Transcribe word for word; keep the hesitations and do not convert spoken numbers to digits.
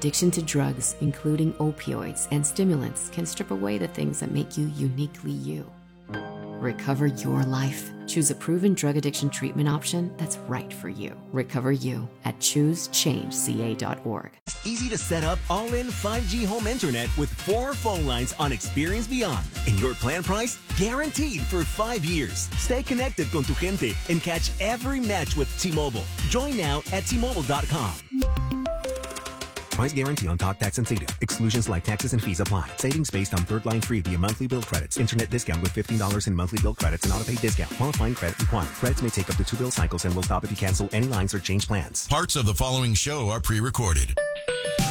Addiction to drugs, including opioids and stimulants, can strip away the things that make you uniquely you. Recover your life. Choose a proven drug addiction treatment option that's right for you. Recover you at choose change c a dot org. Easy to set up all-in five G home internet with four phone lines on Experience Beyond. And your plan price guaranteed for five years. Stay connected con tu gente and catch every match with T-Mobile. Join now at T Mobile dot com. Price guarantee on talk, tax, and data. Exclusions like taxes and fees apply. Savings based on third line free via monthly bill credits. Internet discount with fifteen dollars in monthly bill credits and auto-pay discount. Qualifying credit required. Credits may take up to two bill cycles and will stop if you cancel any lines or change plans. Parts of the following show are pre-recorded.